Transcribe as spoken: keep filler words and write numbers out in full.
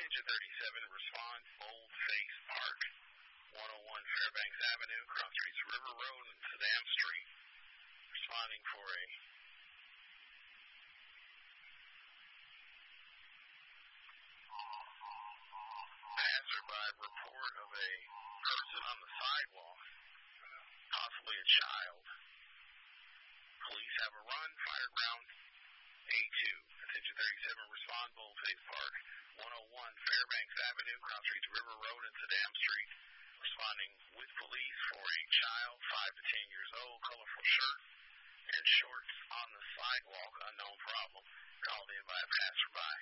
Attention thirty-seven, respond, Boldface Park, one oh one Fairbanks Avenue, cross streets River Road and Saddam Street. Responding for a passerby report of a person on the sidewalk, possibly a child. Police have a run, fired round A two. Attention thirty-seven, respond, Boldface Park, one oh one Fairbanks Avenue, cross streets River Road and Saddam Street. Responding with police for a child, five to ten years old, colorful shirt and shorts on the sidewalk, unknown problem. Called in by a passerby.